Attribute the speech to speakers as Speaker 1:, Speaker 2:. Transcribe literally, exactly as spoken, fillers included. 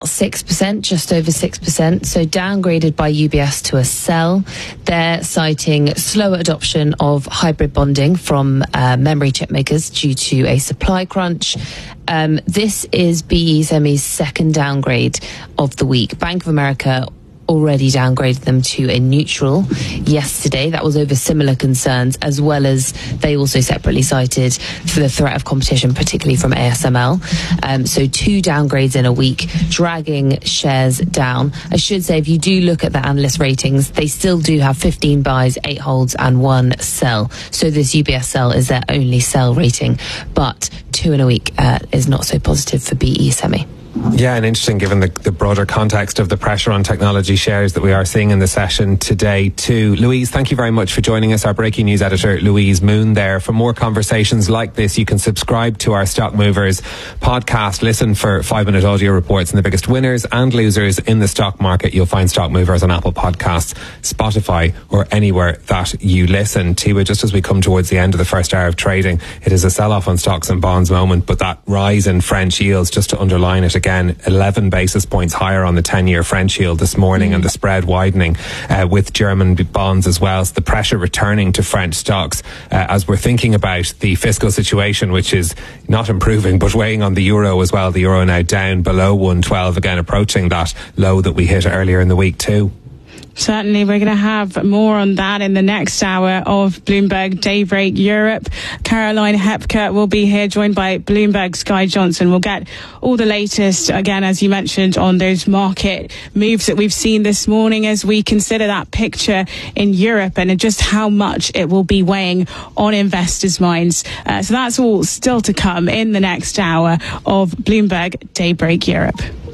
Speaker 1: six percent, just over six percent, so downgraded by U B S to a sell. They're citing slower adoption of hybrid bonding from uh, memory chip makers due to a supply crunch. Um, this is B E Semi's second downgrade of the week. Bank of America already downgraded them to a neutral yesterday. That was over similar concerns, as well as they also separately cited for the threat of competition, particularly from A S M L. Um, so two downgrades in a week, dragging shares down. I should say, if you do look at the analyst ratings, they still do have fifteen buys, eight holds and one sell. So this U B S sell is their only sell rating, but two in a week uh, is not so positive for B E Semi.
Speaker 2: Yeah, and interesting given the, the broader context of the pressure on technology shares that we are seeing in the session today too. Louise, thank you very much for joining us. Our breaking news editor, Louise Moon there. For more conversations like this, you can subscribe to our Stock Movers podcast. Listen for five-minute audio reports on the biggest winners and losers in the stock market. You'll find Stock Movers on Apple Podcasts, Spotify or anywhere that you listen. Tiwa, just as we come towards the end of the first hour of trading, it is a sell-off on stocks and bonds moment, but that rise in French yields, just to underline it again, eleven basis points higher on the ten-year French yield this morning, mm. and the spread widening uh, with German bonds as well. So the pressure returning to French stocks uh, as we're thinking about the fiscal situation, which is not improving, but weighing on the euro as well. The euro now down below one twelve, again approaching that low that we hit earlier in the week too.
Speaker 3: Certainly, we're going to have more on that in the next hour of Bloomberg Daybreak Europe. Caroline Hepker will be here, joined by Bloomberg's Guy Johnson. We'll get all the latest, again, as you mentioned, on those market moves that we've seen this morning as we consider that picture in Europe and just how much it will be weighing on investors' minds. Uh, so that's all still to come in the next hour of Bloomberg Daybreak Europe.